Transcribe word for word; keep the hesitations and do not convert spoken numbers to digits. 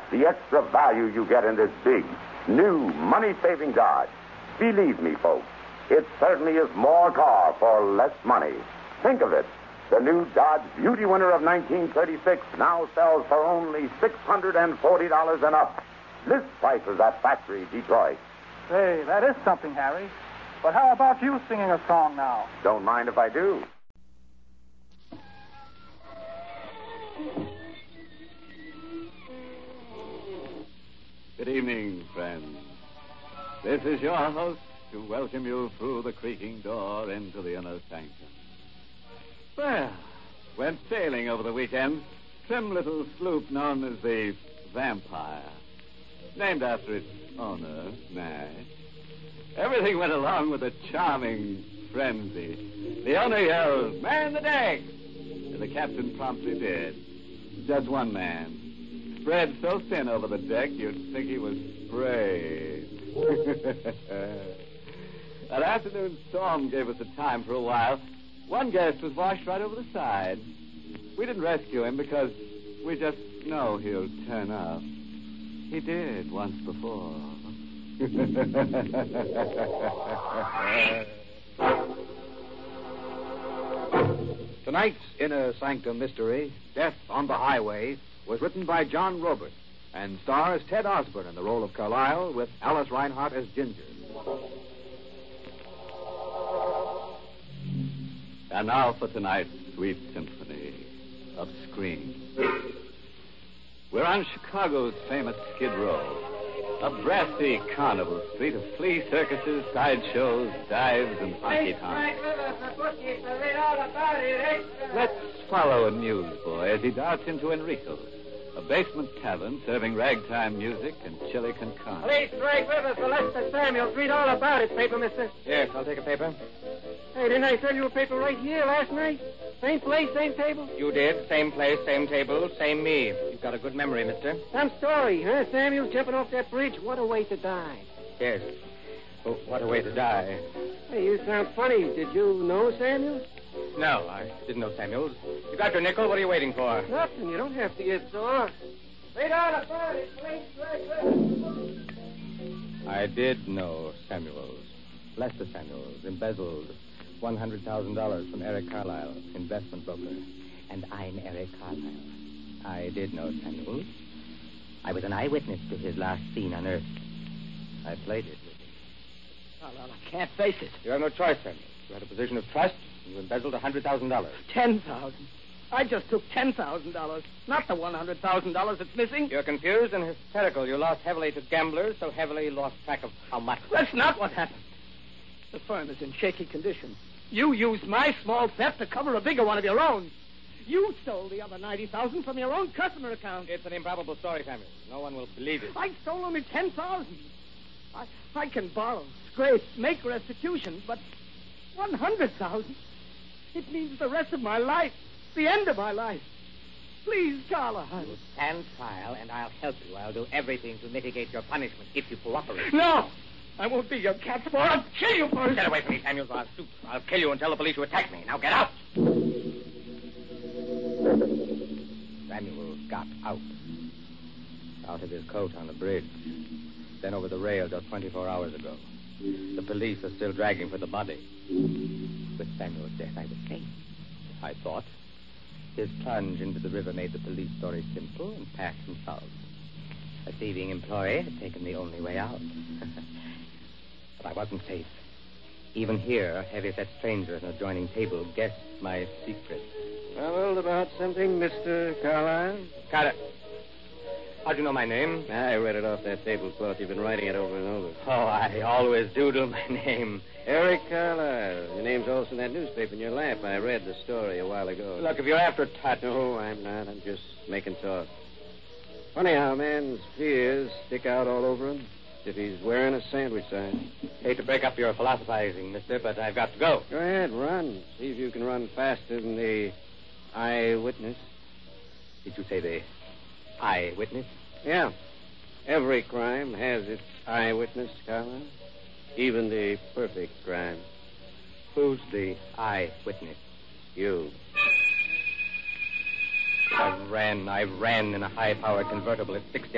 the extra value you get in this big, new, money-saving Dodge. Believe me, folks, it certainly is more car for less money. Think of it. The new Dodge Beauty winner of nineteen thirty-six now sells for only six hundred forty dollars and up. List prices at Factory Detroit. Say, that is something, Harry. But how about you singing a song now? Don't mind if I do. Good evening, friends. This is your host to welcome you through the creaking door into the inner sanctum. Well, went sailing over the weekend. Trim little sloop known as the Vampire. Named after its owner, Nash. Everything went along with a charming frenzy. The owner yelled, "Man the deck!" And the captain promptly did. Just one man. Spread so thin over the deck you'd think he was sprayed. That afternoon storm gave us a time for a while. One guest was washed right over the side. We didn't rescue him because we just know he'll turn up. He did once before. Tonight's Inner Sanctum Mystery, Death on the Highway, was written by John Robert and stars Ted Osborne in the role of Carlyle with Alice Reinhardt as Ginger. And now for tonight's sweet symphony of screams. We're on Chicago's famous Skid Row, a brassy carnival street of flea circuses, sideshows, dives, and honky-tonks. Let's follow a newsboy as he darts into Enrico's, a basement tavern serving ragtime music and chili con carne. Police, Drake Rivers, for Lester Samuels. Read all about it, paper, mister. Yes, I'll take a paper. Hey, didn't I sell you a paper right here last night? Same place, same table? You did. Same place, same table, same me. You've got a good memory, mister. Some story, huh? Samuels jumping off that bridge. What a way to die. Yes. Oh, what a way to die. Hey, you sound funny. Did you know Samuels? No, I didn't know Samuels. You got your nickel? What are you waiting for? Nothing. You don't have to get sore. Read all about it, police, Drake Rivers. I did know Samuels. Lester Samuels, embezzled one hundred thousand dollars from Eric Carlyle, investment broker. And I'm Eric Carlyle. I did know Samuels. I was an eyewitness to his last scene on Earth. I played it with him. Carlyle, I can't face it. You have no choice, Samuels. You had a position of trust, and you embezzled one hundred thousand dollars. Ten thousand. I just took ten thousand dollars, not the one hundred thousand dollars that's missing. You're confused and hysterical. You lost heavily to gamblers, so heavily you lost track of how much. That's not what happened. The firm is in shaky condition. You used my small theft to cover a bigger one of your own. You stole the other ninety thousand dollars from your own customer account. It's an improbable story, Samuel. No one will believe it. I stole only ten thousand dollars. I, I can borrow, scrape, make restitution, but one hundred thousand dollars? It means the rest of my life, the end of my life. Please, Carlyle. You'll stand trial, and I'll help you. I'll do everything to mitigate your punishment if you cooperate. No! I won't be your cat's paw. I'll kill you first. Get away from me, Samuels, or I'll shoot. I'll kill you and tell the police you attacked me. Now get out. Samuel got out. Out of his coat on the bridge. Then over the rail just twenty-four hours ago. The police are still dragging for the body. With Samuel's death, I was safe. I thought. His plunge into the river made the police story simple and passion solved. A thieving employee had taken the only way out. But I wasn't safe. Even here, a heavy-set stranger at an adjoining table guessed my secret. Troubled about something, Mister Carlyle? Carter. How'd you know my name? I read it off that tablecloth. You've been writing it over and over. Oh, I always do do my name. Eric Carlyle. Your name's also in that newspaper in your lap. I read the story a while ago. Look, if you're after Tut... No, I'm not. I'm just making talk. Funny how a man's fears stick out all over him. If he's wearing a sandwich sign. Hate to break up your philosophizing, mister, but I've got to go. Go ahead, run. See if you can run faster than the eyewitness. Did you say the eyewitness? Yeah. Every crime has its eyewitness, Carlyle. Even the perfect crime. Who's the eyewitness? You. I ran, I ran in a high-powered convertible at sixty